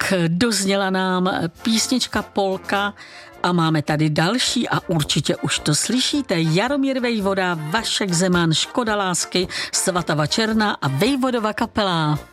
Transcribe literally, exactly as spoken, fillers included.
Tak dozněla nám písnička Polka a máme tady další a určitě už to slyšíte. Jaromír Vejvoda, Vašek Zeman, Škoda lásky, Svatava Černá a Vejvodova kapela.